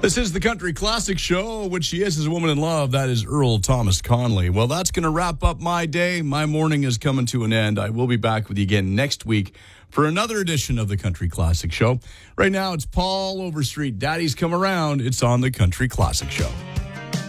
This is the Country Classic Show. What she is a woman in love. That is Earl Thomas Conley. Well, that's going to wrap up my day. My morning is coming to an end. I will be back with you again next week for another edition of the Country Classic Show. Right now, it's Paul Overstreet. Daddy's Come Around. It's on the Country Classic Show.